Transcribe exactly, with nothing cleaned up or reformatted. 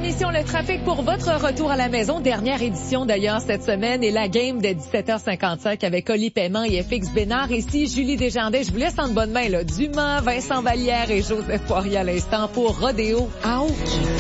l'émission Le Trafic pour votre retour à la maison. Dernière édition d'ailleurs cette semaine et la game de dix-sept heures cinquante-cinq avec Oli Paiement et F X Bénard. Ici Julie Desjardins. Je vous laisse en bonne main là. Dumas, Vincent Vallière et Joseph Poirier à l'instant pour Rodéo. Ouch!